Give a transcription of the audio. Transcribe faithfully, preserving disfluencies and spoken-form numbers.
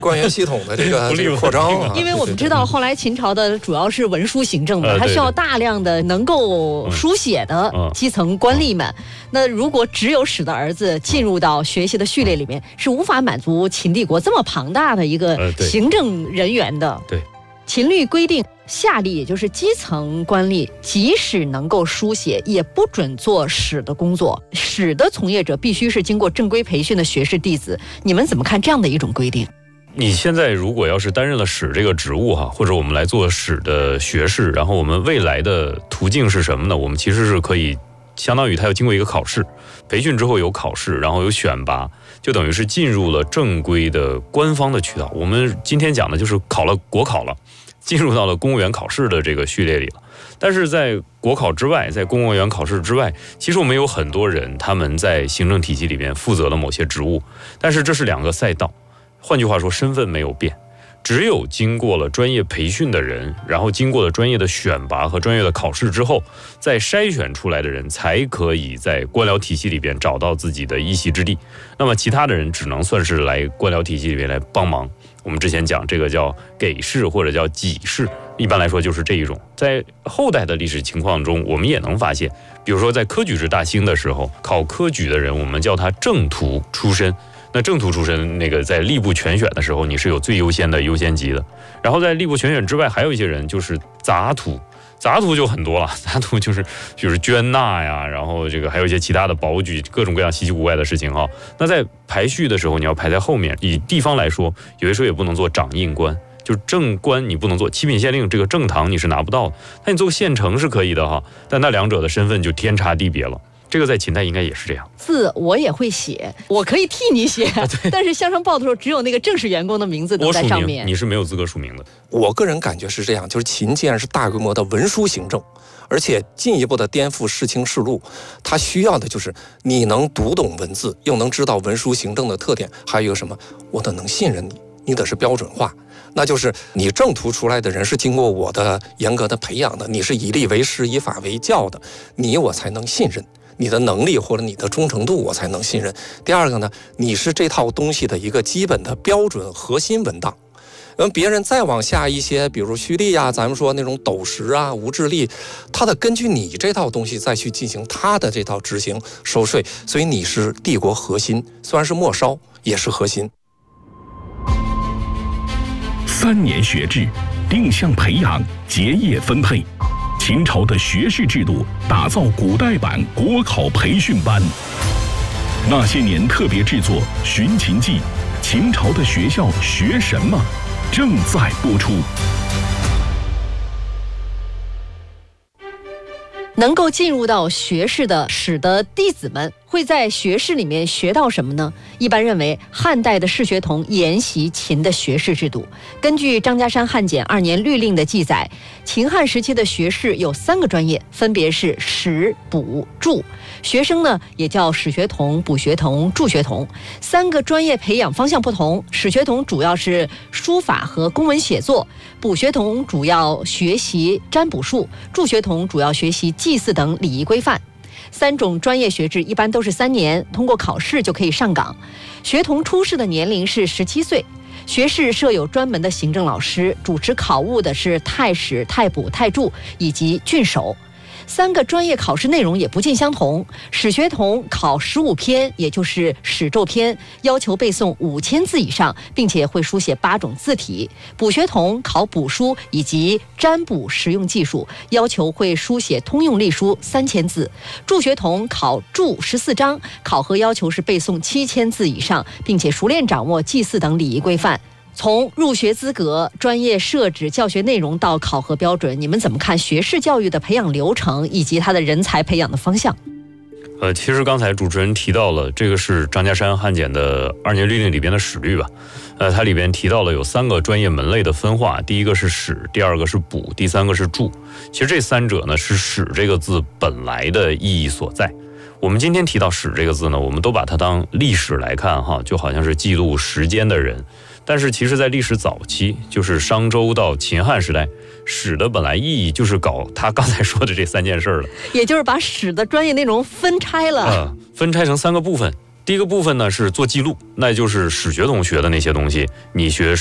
官员系统的这个这个扩张啊。 因为我们知道后来秦朝的主要是文书行政嘛，它需要大量的能够书写的基层官吏们。那如果只有史的儿子进入到学习的序列里面，是无法满足秦帝国这么庞大的一个行政人员的。 对， 秦律规定，下吏也就是基层官吏，即使能够书写，也不准做史的工作。史的从业者必须是经过正规培训的学士弟子。你们怎么看这样的一种规定？ 你现在如果要是担任了史这个职务哈，或者我们来做史的学士，然后我们未来的途径是什么呢？我们其实是可以相当于他要经过一个考试，培训之后有考试，然后有选拔，就等于是进入了正规的官方的渠道。我们今天讲的就是考了国考了，进入到了公务员考试的这个序列里了。但是在国考之外，在公务员考试之外，其实我们有很多人他们在行政体系里面负责了某些职务，但是这是两个赛道。换句话说，身份没有变，只有经过了专业培训的人，然后经过了专业的选拔和专业的考试之后，再筛选出来的人才可以在官僚体系里边找到自己的一席之地。那么其他的人只能算是来官僚体系里边来帮忙。我们之前讲这个叫给事或者叫给事，一般来说就是这一种。在后代的历史情况中，我们也能发现，比如说在科举制大兴的时候，考科举的人我们叫他正途出身。那正途出身，那个在吏部全选的时候，你是有最优先的优先级的。然后在吏部全选之外，还有一些人就是杂途，杂途就很多了。杂途就是就是捐纳呀，然后这个还有一些其他的保举，各种各样稀奇古怪的事情哈。那在排序的时候，你要排在后面。以地方来说，有些时候也不能做掌印官，就是正官你不能做，七品县令这个正堂你是拿不到的。那你做县丞是可以的哈，但那两者的身份就天差地别了。这个在秦代应该也是这样。 字我也会写，我可以替你写，啊、但是乡绅报的时候，只有那个正式员工的名字能在上面。 你是没有资格署名的。 我个人感觉是这样，就是秦既然是大规模的文书行政，而且进一步的颠覆世卿世禄，它需要的就是你能读懂文字，又能知道文书行政的特点，还有一个什么，我得能信任你，你得是标准化。那就是你正途出来的人是经过我的严格的培养的，你是以吏为师，以法为教的，你我才能信任。你的能力或者你的忠诚度我才能信任。第二个呢，你是这套东西的一个基本的标准核心文档。嗯，别人再往下一些，比如胥吏啊，咱们说那种斗石啊、无治吏，他得根据你这套东西再去进行他的这套执行收税，所以你是帝国核心，虽然是末梢，也是核心。 三年学制，定向培养，结业分配。秦朝的学士制度打造古代版国考培训班。那些年特别制作《寻秦记》，秦朝的学校学什么？正在播出。 能够进入到学士的史的弟子们会在学士里面学到什么呢？一般认为汉代的士学童沿袭秦的学士制度。根据张家山汉简二年律令的记载，秦汉时期的学士有三个专业，分别是史、卜、注。学生呢也叫史学童、卜学童、注学童。三个专业培养方向不同，史学童主要是书法和公文写作，卜学童主要学习占卜术，注学童主要学习祭祀等礼仪规范。三种专业学制一般都是三年，通过考试就可以上岗。学童出世的年龄是十七岁。学士设有专门的行政老师，主持考务的是太史、太卜、太注以及郡守。三个专业考试内容也不尽相同。史学童考十五篇，也就是史咒篇，要求背诵五千字以上，并且会书写八种字体。卜学童考卜书以及占卜实用技术，要求会书写通用隶书三千字。注学童考注十四章，考核要求是背诵七千字以上，并且熟练掌握祭祀等礼仪规范。从入学资格、专业设置、教学内容到考核标准，你们怎么看学士教育的培养流程以及它的人才培养的方向？ 呃，其实刚才主持人提到了，这个是张家山汉简的二年律令里边的史律吧。呃，它里边提到了有三个专业门类的分化，第一个是史，第二个是卜，第三个是注。其实这三者呢，是史这个字本来的意义所在。我们今天提到史这个字呢，我们都把它当历史来看哈，就好像是记录时间的人。但是其实在历史早期，就是商周到秦汉时代，史的本来意义就是搞他刚才说的这三件事了， 也就是把史的专业内容分拆了、 呃、分拆成三个部分。 第一个部分呢是做记录，那就是史学同学的那些东西，你学